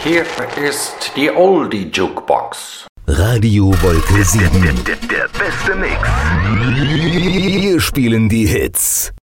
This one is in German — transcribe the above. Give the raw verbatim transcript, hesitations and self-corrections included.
Hier ist die Oldie Jukebox. Radio Wolke sieben. Der, der, der beste Mix. Wir spielen die Hits